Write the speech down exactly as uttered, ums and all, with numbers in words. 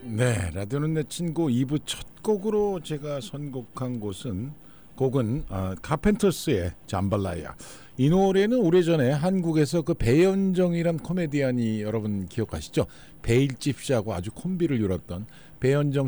네, 라디오는 내 친구 이 부 첫 곡으로 제가 선곡한 곳은 곡은 어, 카펜터스의 잠발라야. 이 노래는 오래전에 한국에서 그 배현정이란 코미디언이 여러분 기억하시죠? 배일집 씨하고 아주 콤비를 이뤘던 배현정